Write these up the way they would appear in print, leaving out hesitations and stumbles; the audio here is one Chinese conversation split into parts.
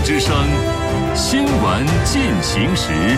之声，新闻进行时。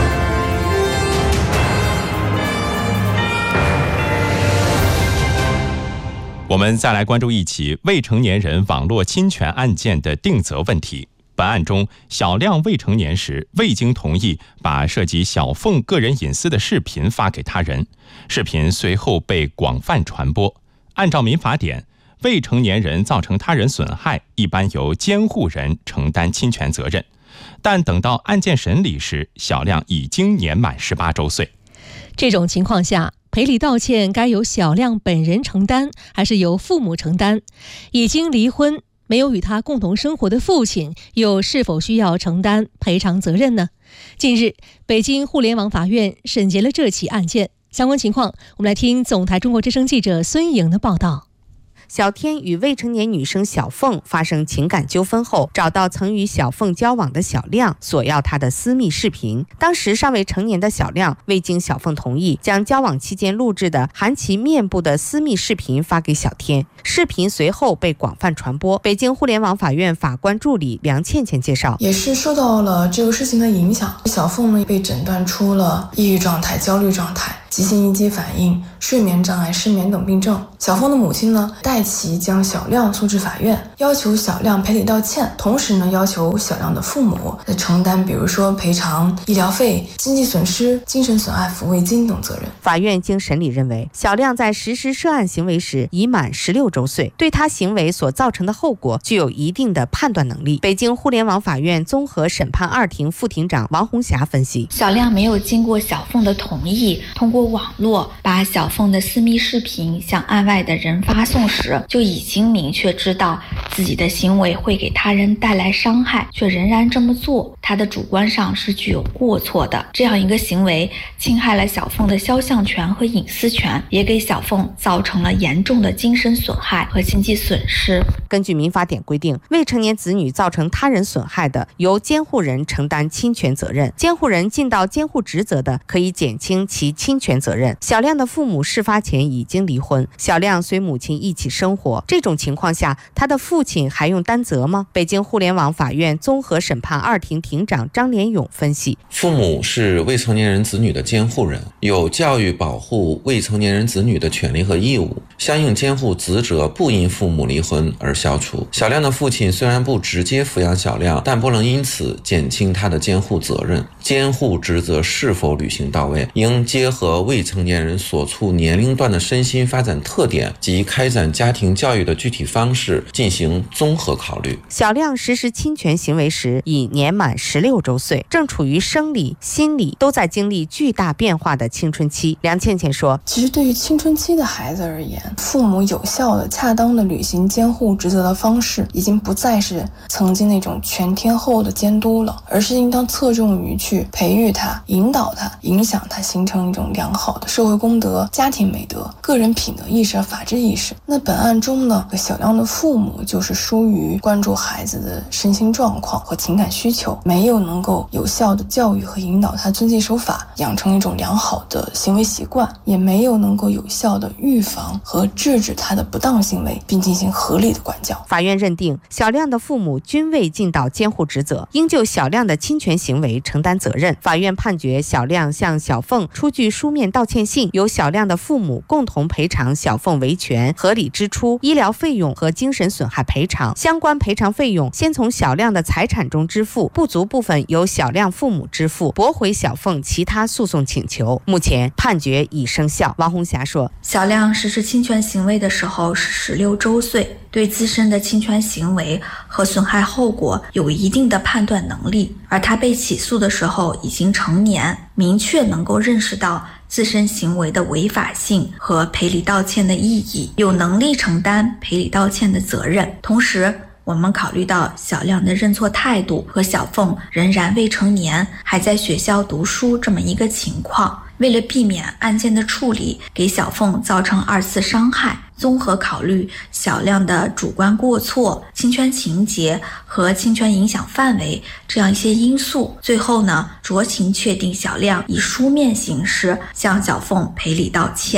我们再来关注一起未成年人网络侵权案件的定责问题。本案中，小亮未成年时未经同意把涉及小凤个人隐私的视频发给他人，视频随后被广泛传播。按照民法典，未成年人造成他人损害，一般由监护人承担侵权责任。但等到案件审理时，小亮已经年满18周岁。 这种情况下，赔礼道歉该由小亮本人承担，还是由父母承担？已经离婚没有与他共同生活的父亲又是否需要承担赔偿责任呢？近日，北京互联网法院审结了这起案件。相关情况，我们来听总台中国之声记者孙颖的报道。 小天与未成年女生小凤发生情感纠纷后，找到曾与小凤交往的小亮，索要她的私密视频。当时尚未成年的小亮未经小凤同意，将交往期间录制的含其面部的私密视频发给小天，视频随后被广泛传播。北京互联网法院法官助理梁倩倩介绍， 也是受到了这个事情的影响，小凤呢被诊断出了抑郁状态、焦虑状态、急性应激反应、睡眠障碍、失眠等病症。小凤的母亲呢代其将小亮诉至法院，要求小亮赔礼道歉，同时呢要求小亮的父母承担比如说赔偿医疗费、经济损失、精神损害抚慰金等责任。 法院经审理认为，小亮在实施涉案行为时已满16周岁，对他行为所造成的后果具有一定的判断能力。北京互联网法院综合审判2庭副庭长王红霞分析， 小亮没有经过小凤的同意，通过网络把小凤的私密视频向案外的人发送时，就已经明确知道自己的行为会给他人带来伤害，却仍然这么做，他的主观上是具有过错的。这样一个行为侵害了小凤的肖像权和隐私权，也给小凤造成了严重的精神损害和经济损失。 根据民法典规定，未成年子女造成他人损害的，由监护人承担侵权责任，监护人尽到监护职责的，可以减轻其侵权责任。小亮的父母事发前已经离婚，小亮随母亲一起生活，这种情况下，他的父亲还用担责吗？北京互联网法院综合审判2庭庭长张连勇分析， 父母是未成年人子女的监护人，有教育保护未成年人子女的权利和义务，相应监护职责不因父母离婚而消除。小亮的父亲虽然不直接抚养小亮，但不能因此减轻他的监护责任。监护职责是否履行到位，应结合未成年人所处年龄段的身心发展特点及开展家庭教育的具体方式进行综合考虑。 小亮实施侵权行为时已年满16周岁，正处于生理、心理都在经历巨大变化的青春期。梁倩倩说， 其实对于青春期的孩子而言，父母有效的、恰当的履行监护职责的方式已经不再是曾经那种全天候的监督了，而是应当侧重于去培育他、引导他、影响他，形成一种良好的社会公德、家庭美德、个人品德意识和法治意识。那本案中呢，小亮的父母就是疏于关注孩子的身心状况和情感需求，没有能够有效的教育和引导他遵纪守法，养成一种良好的行为习惯，也没有能够有效的预防和制止他的不当行为，并进行合理的管教。 法院认定，小亮的父母均未尽到监护职责，应就小亮的侵权行为承担责任。法院判决小亮向小凤出具书面道歉信，由小亮的父母共同赔偿小凤维权、合理支出、医疗费用和精神损害赔偿。相关赔偿费用先从小亮的财产中支付，不足部分由小亮父母支付，驳回小凤其他诉讼请求。目前判决已生效。王红霞说， 小亮实施侵权行为的时候是16周岁，对自身的侵权行为和损害后果有一定的判断能力，而他被起诉的时候已经成年，明确能够认识到自身行为的违法性和赔礼道歉的意义，有能力承担赔礼道歉的责任。同时，我们考虑到小亮的认错态度和小凤仍然未成年，还在学校读书这么一个情况，为了避免案件的处理给小凤造成2次伤害，综合考虑小亮的主观过错、侵权情节和侵权影响范围这样一些因素，最后呢，酌情确定小亮以书面形式向小凤赔礼道歉。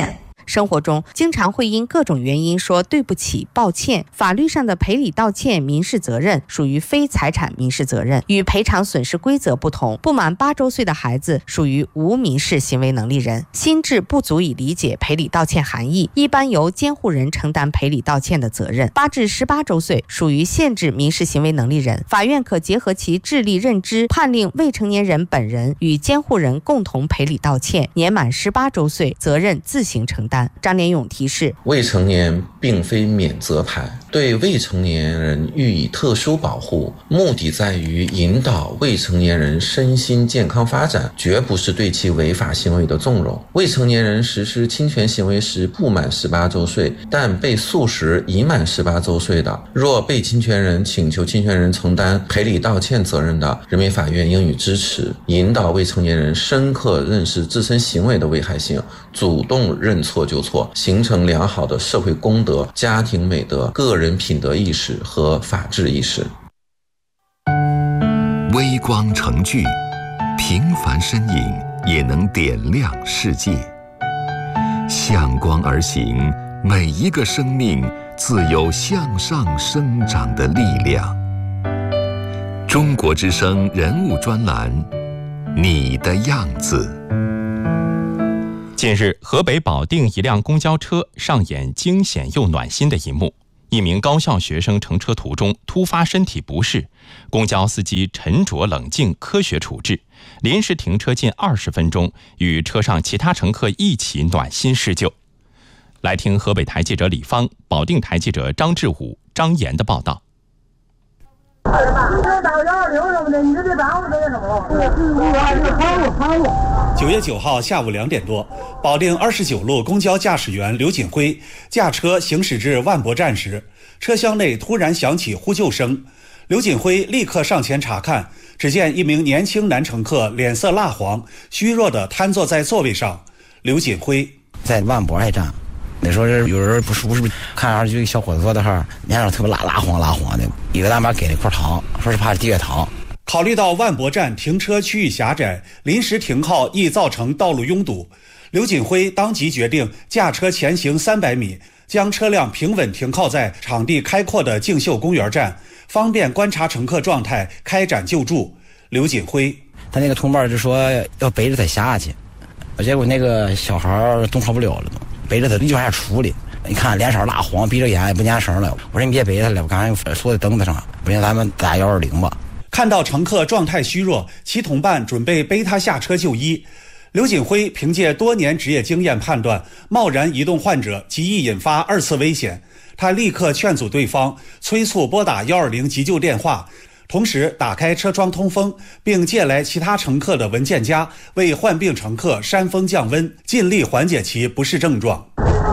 生活中经常会因各种原因说对不起、抱歉。法律上的赔礼道歉民事责任属于非财产民事责任，与赔偿损失规则不同。不满8周岁的孩子属于无民事行为能力人，心智不足以理解赔礼道歉含义，一般由监护人承担赔礼道歉的责任。8至18周岁属于限制民事行为能力人，法院可结合其智力认知，判令未成年人本人与监护人共同赔礼道歉，年满18周岁，责任自行承担。张连勇提示， 未成年并非免责牌，对未成年人予以特殊保护，目的在于引导未成年人身心健康发展，绝不是对其违法行为的纵容。未成年人实施侵权行为时不满18周岁，但被诉时已满18周岁的，若被侵权人请求侵权人承担赔礼道歉责任的，人民法院应予支持，引导未成年人深刻认识自身行为的危害性，主动认错就错，形成良好的社会公德、家庭美德、个人品德意识和法治意识。 微光成炬，平凡身影也能点亮世界。向光而行，每一个生命自有向上生长的力量。中国之声人物专栏，你的样子。 近日，河北保定一辆公交车上演惊险又暖心的一幕。一名高校学生乘车途中突发身体不适，公交司机沉着冷静科学处置，临时停车近20分钟，与车上其他乘客一起暖心施救。来听河北台记者李芳、保定台记者张志武、张岩的报道。 9月9号下午2点多，保定29路公交驾驶员刘锦辉驾车行驶至万博站时，车厢内突然响起呼救声。刘锦辉立刻上前查看，只见一名年轻男乘客脸色蜡黄，虚弱地瘫坐在座位上。刘锦辉在万博那站，那时候有人不是看上去一个小伙子坐在那儿，脸上特别蜡黄的，一个大妈给了一块糖，说是怕低血糖。 考虑到万博站停车区域狭窄，临时停靠易造成道路拥堵，刘锦辉当即决定驾车前行300米，将车辆平稳停靠在场地开阔的竞秀公园站，方便观察乘客状态，开展救助。刘锦辉他那个同伴就说要背着他下去，结果那个小孩动弹不了了，背着他就往下处理。你看脸色蜡黄，闭着眼也不粘绳了。我说你别背他了，我刚才说的蹬子上，不行咱们打120吧。 看到乘客状态虚弱，其同伴准备背他下车就医。刘锦辉凭借多年职业经验判断，贸然移动患者极易引发2次危险。他立刻劝阻对方，催促拨打120急救电话，同时打开车窗通风，并借来其他乘客的文件夹，为患病乘客扇风降温，尽力缓解其不适症状。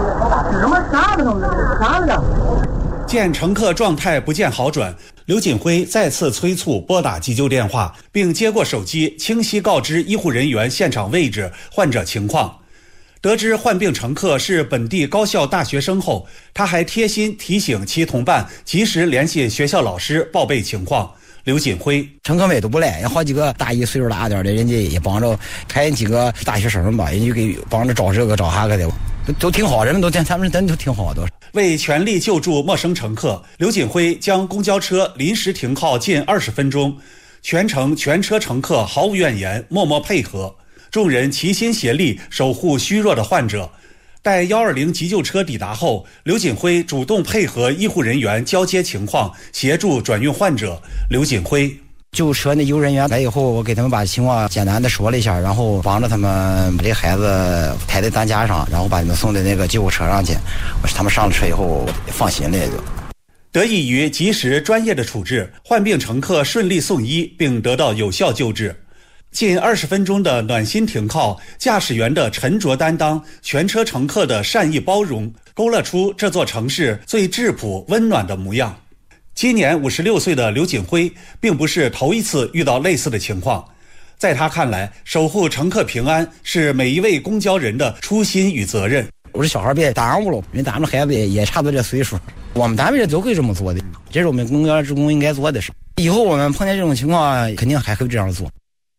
见乘客状态不见好转，刘锦辉再次催促拨打急救电话，并接过手机，清晰告知医护人员现场位置、患者情况。得知患病乘客是本地高校大学生后，他还贴心提醒其同伴及时联系学校老师报备情况。刘锦辉乘客们都不赖，有好几个大一岁数大点的，人家也帮着，还有几个大学生吧，人家给帮着找这个找那个的，都挺好，人们都他们真都挺好的。 为全力救助陌生乘客，刘锦辉将公交车临时停靠近20分钟，全程全车乘客毫无怨言，默默配合，众人齐心协力守护虚弱的患者。待120急救车抵达后，刘锦辉主动配合医护人员交接情况，协助转运患者。刘锦辉救车那医护人员来以后，我给他们把情况简单的说了一下，然后帮着他们把这孩子抬在担架上，然后把他们送到那个救护车上去。他们上了车以后放心了也就。 得益于及时专业的处置，患病乘客顺利送医并得到有效救治。近20分钟的暖心停靠，驾驶员的沉着担当，全车乘客的善意包容，勾勒出这座城市最质朴温暖的模样。今年56岁的刘锦辉并不是头一次遇到类似的情况，在他看来，守护乘客平安是每一位公交人的初心与责任。 我说小孩别耽误了，因为咱们孩子也差不多这岁数，我们单位人都会这么做的，这是我们公交职工应该做的事。以后我们碰见这种情况，肯定还会这样做。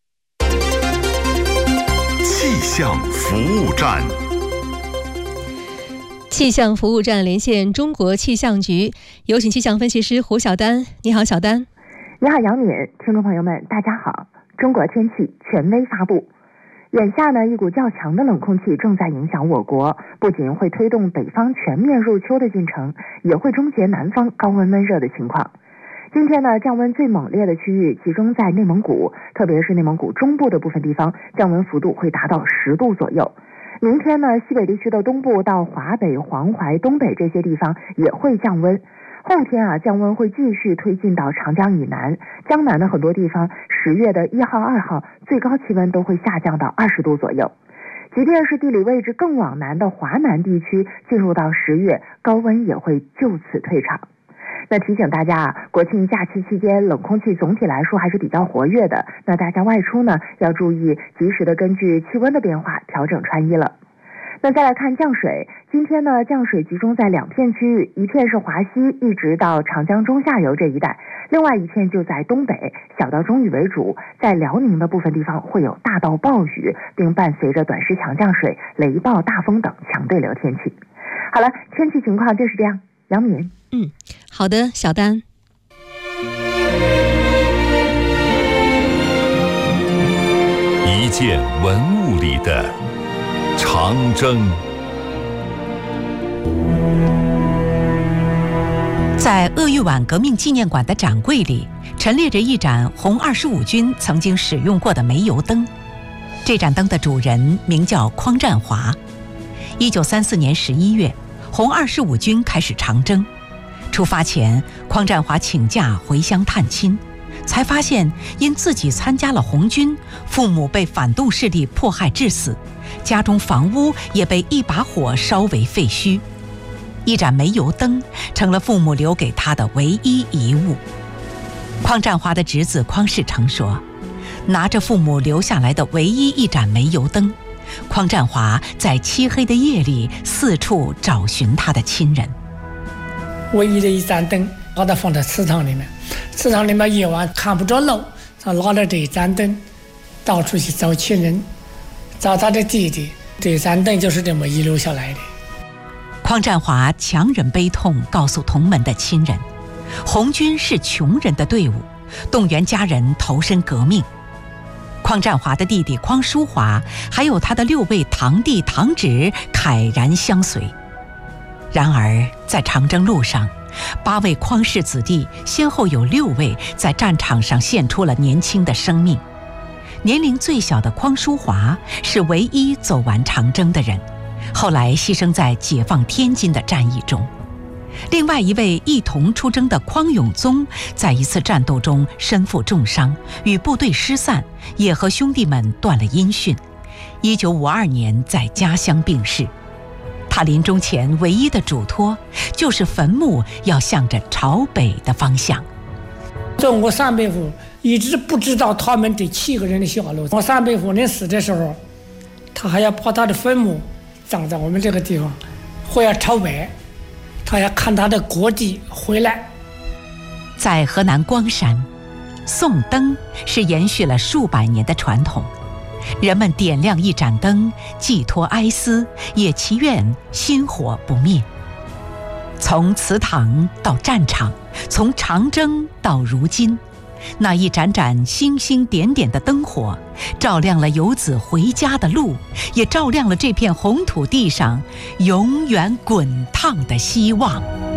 气象服务站。 气象服务站连线中国气象局，有请气象分析师胡晓丹。你好，小丹。 你好，杨敏，听众朋友们，大家好。中国天气权威发布。眼下呢，一股较强的冷空气正在影响我国，不仅会推动北方全面入秋的进程，也会终结南方高温闷热的情况。今天呢，降温最猛烈的区域集中在内蒙古，特别是内蒙古中部的部分地方，降温幅度会达到10度左右。明天呢，西北地区的东部到华北、黄淮、东北这些地方也会降温。后天啊，降温会继续推进到长江以南，江南的很多地方10月的1号、2号最高气温都会下降到20度左右。即便是地理位置更往南的华南地区，进入到10月，高温也会就此退场。那提醒大家啊，国庆假期期间冷空气总体来说还是比较活跃的，那大家外出呢要注意及时的根据气温的变化调整穿衣了。那再来看降水，今天呢降水集中在2片区域，一片是华西一直到长江中下游这一带，另外一片就在东北，小到中雨为主，在辽宁的部分地方会有大到暴雨，并伴随着短时强降水、雷暴、大风等强对流天气。好了，天气情况就是这样。杨敏。 好的，小丹。 一件文物里的长征。 在鄂豫皖革命纪念馆的展柜里，陈列着一盏红25军曾经使用过的煤油灯。这盏灯的主人名叫匡占华。1934年11月，红25军开始长征。出发前，匡占华请假回乡探亲，才发现因自己参加了红军，父母被反动势力迫害致死，家中房屋也被一把火烧为废墟。一盏煤油灯成了父母留给他的唯一遗物。匡占华的侄子匡世成说，拿着父母留下来的唯一一盏煤油灯，匡占华在漆黑的夜里四处找寻他的亲人。 唯一的一盏灯把它放在祠堂里面，祠堂里面夜晚看不着路，他拿着这一盏灯到处去找亲人，找他的弟弟，这盏灯就是这么遗留下来的。 匡占华强忍悲痛告诉同门的亲人，红军是穷人的队伍，动员家人投身革命。匡占华的弟弟匡淑华还有他的6位堂弟堂侄慨然相随。然而在长征路上，8位匡氏子弟先后有6位在战场上献出了年轻的生命。年龄最小的匡淑华是唯一走完长征的人，后来牺牲在解放天津的战役中。另外一位一同出征的匡永宗，在一次战斗中身负重伤，与部队失散，也和兄弟们断了音讯。1952年在家乡病逝。他临终前唯一的嘱托，就是坟墓要向着朝北的方向。 我三伯父一直不知道他们这7个人的下落。我三伯父临死的时候，他还要把他的坟墓葬在我们这个地方，或要朝北，他要看他的国弟回来。 在河南光山，送灯是延续了数百年的传统。人们点亮一盏灯，寄托哀思，也祈愿薪火不灭。从祠堂到战场，从长征到如今，那一盏盏星星点点的灯火，照亮了游子回家的路，也照亮了这片红土地上永远滚烫的希望。